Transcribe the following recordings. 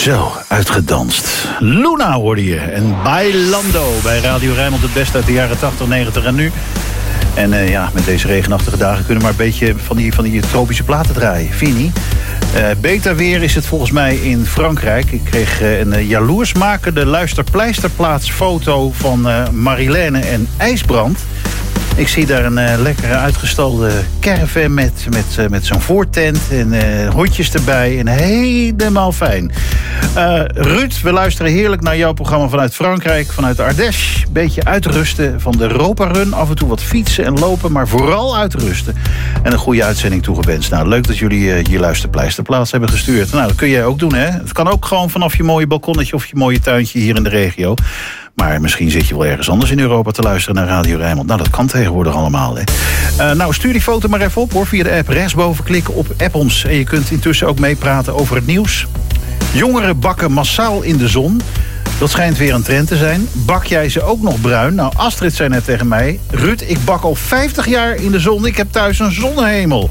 Zo, uitgedanst. Luna hoorde je. En Bailando bij Radio Rijnmond, het beste uit de jaren 80, 90 en nu. En met deze regenachtige dagen kunnen we maar een beetje van die tropische platen draaien. Vind je niet? Beter weer is het volgens mij in Frankrijk. Ik kreeg een jaloersmakende luisterpleisterplaatsfoto van Marilène en IJsbrand. Ik zie daar een lekkere uitgestalde caravan met zo'n voortent en hondjes erbij. En helemaal fijn. Ruud, we luisteren heerlijk naar jouw programma vanuit Frankrijk, vanuit Ardèche. Beetje uitrusten van de Europa Run. Af en toe wat fietsen en lopen, maar vooral uitrusten. En een goede uitzending toegewenst. Nou, leuk dat jullie je luisterpleisterplaats hebben gestuurd. Nou, dat kun jij ook doen, hè? Het kan ook gewoon vanaf je mooie balkonnetje of je mooie tuintje hier in de regio. Maar misschien zit je wel ergens anders in Europa te luisteren naar Radio Rijnmond. Nou, dat kan tegenwoordig allemaal, hè. Stuur die foto maar even op, hoor. Via de app rechtsboven klikken op App ons. En je kunt intussen ook meepraten over het nieuws. Jongeren bakken massaal in de zon. Dat schijnt weer een trend te zijn. Bak jij ze ook nog bruin? Nou, Astrid zei net tegen mij: Ruud, ik bak al 50 jaar in de zon. Ik heb thuis een zonnehemel.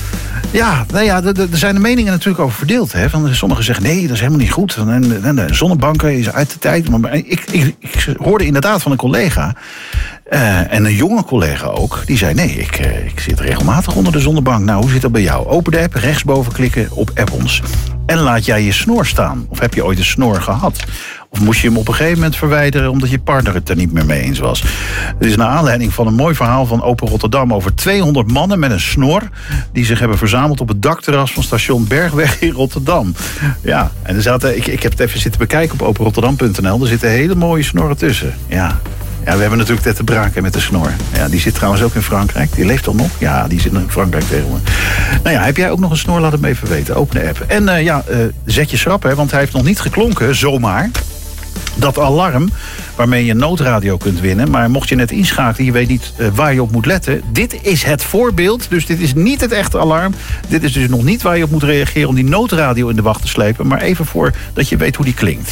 Ja, er zijn de meningen natuurlijk over verdeeld. Hè? Sommigen zeggen, nee, dat is helemaal niet goed. En de zonnebanken is uit de tijd. Maar ik hoorde inderdaad van een collega, en een jonge collega ook, die zei, nee, ik zit regelmatig onder de zonnebank. Nou, hoe zit dat bij jou? Open de app, rechtsboven klikken op App ons. En laat jij je snor staan. Of heb je ooit een snor gehad? Of moest je hem op een gegeven moment verwijderen omdat je partner het er niet meer mee eens was? Het is naar aanleiding van een mooi verhaal van Open Rotterdam over 200 mannen met een snor die zich hebben verzameld op het dakterras van station Bergweg in Rotterdam. Ja, en er zaten, ik heb het even zitten bekijken op openrotterdam.nl. Er zitten hele mooie snorren tussen. Ja, we hebben natuurlijk Ted de Braak met de snor. Ja, die zit trouwens ook in Frankrijk. Die leeft toch nog? Ja, die zit in Frankrijk tegenwoordig. Nou ja, heb jij ook nog een snor? Laat het me even weten. Open de app. En zet je schrap, hè, want hij heeft nog niet geklonken, zomaar. Dat alarm waarmee je een noodradio kunt winnen. Maar mocht je net inschakelen, je weet niet waar je op moet letten. Dit is het voorbeeld, dus dit is niet het echte alarm. Dit is dus nog niet waar je op moet reageren om die noodradio in de wacht te slepen. Maar even voor dat je weet hoe die klinkt.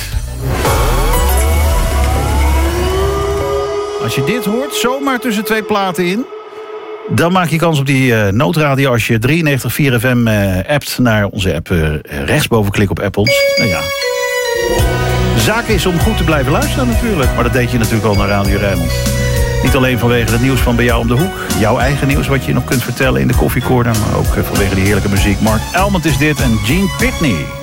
Als je dit hoort, zomaar tussen twee platen in, dan maak je kans op die noodradio als je 93.4 FM appt naar onze app. Rechtsboven klik op App ons. Nou ja. De zaak is om goed te blijven luisteren natuurlijk. Maar dat deed je natuurlijk al naar Radio Rijnmond. Niet alleen vanwege het nieuws van bij jou om de hoek. Jouw eigen nieuws wat je nog kunt vertellen in de koffiecorner. Maar ook vanwege die heerlijke muziek. Mark Elmond is dit en Gene Pitney.